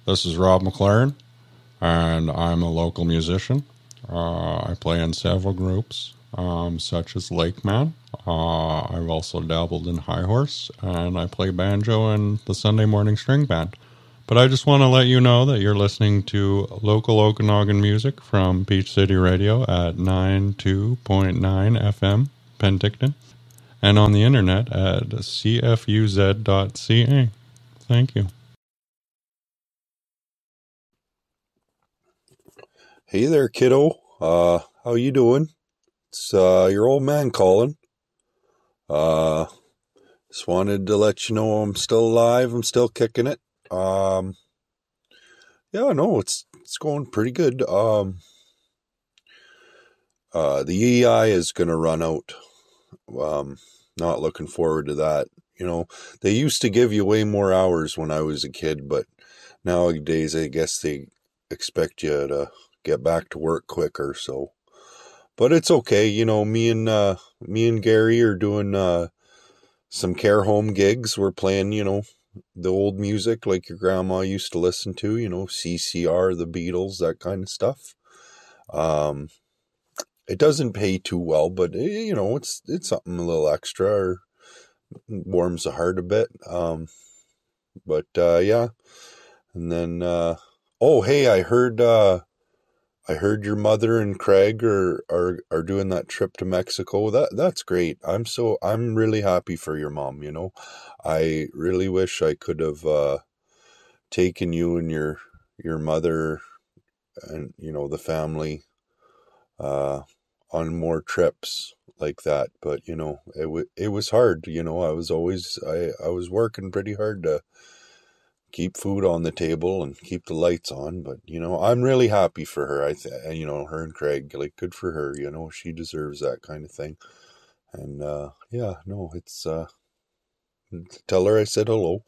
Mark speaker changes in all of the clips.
Speaker 1: This is Rob McLaren, and I'm a local musician. I play in several groups, such as Lakeman. I've also dabbled in High Horse, and I play banjo in the Sunday Morning String Band. But I just want to let you know that you're listening to local Okanagan music from Peach City Radio at 92.9 FM, Penticton, and on the internet at cfuz.ca. Thank you.
Speaker 2: Hey there, kiddo. How you doing? It's your old man calling. Just wanted to let you know I'm still alive. I'm still kicking it. Yeah, no, it's going pretty good. The EEI is gonna run out. Not looking forward to that. You know, they used to give you way more hours when I was a kid, but nowadays I guess they expect you to get back to work quicker, so. But it's okay, you know, me and Gary are doing some care home gigs. We're playing, you know, the old music like your grandma used to listen to, you know, CCR, the Beatles, that kind of stuff. It doesn't pay too well, but you know, it's something a little extra, or warms the heart a bit. Yeah. And then oh, hey, I heard your mother and Craig are doing that trip to Mexico. That's great. I'm really happy for your mom, you know. I really wish I could have taken you and your mother and, you know, the family on more trips like that, but you know, it was hard, you know. I was working pretty hard to keep food on the table and keep the lights on, but you know, I'm really happy for her. You know, her and Craig, like, good for her, you know, she deserves that kind of thing. And yeah, no, it's tell her I said hello.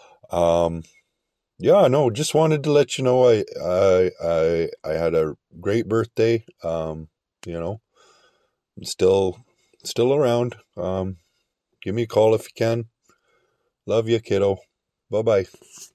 Speaker 2: Yeah, no, just wanted to let you know I had a great birthday. You know, I'm still around. Give me a call if you can. Love you, kiddo. Bye-bye.